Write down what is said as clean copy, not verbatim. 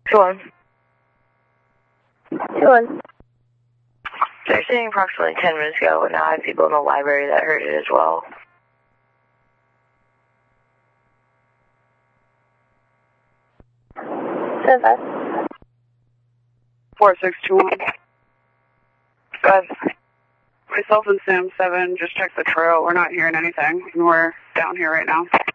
2-1. 2-1. They're saying approximately 10 minutes ago, and now I have people in the library that heard it as well. Seven. 4621. Go ahead. Myself and Sam 7 just checked the trail. We're not hearing anything, and we're down here right now.